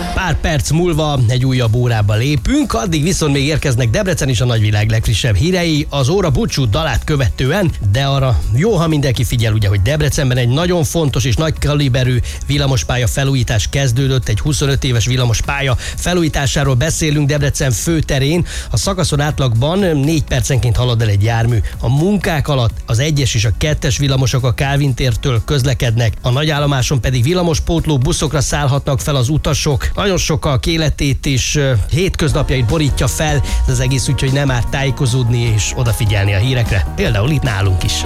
Pár perc múlva egy újabb órába lépünk, addig viszont még érkeznek Debrecen is a nagyvilág legfrissebb hírei az óra búcsú dalát követően, de arra jó, ha mindenki figyel, ugye, hogy Debrecenben egy nagyon fontos és nagy kaliberű villamospálya felújítás kezdődött, egy 25 éves villamospálya felújításáról beszélünk Debrecen főterén. A szakaszon átlagban 4 percenként halad el egy jármű. A munkák alatt az 1-es és a 2-es villamosok a Kálvin tértől közlekednek, a nagyállomáson pedig villamospótló buszokra szállhatnak fel az utasok. Nagyon sokak életét és hétköznapjait borítja fel ez az egész, úgyhogy nem árt tájékozódni és odafigyelni a hírekre, például itt nálunk is.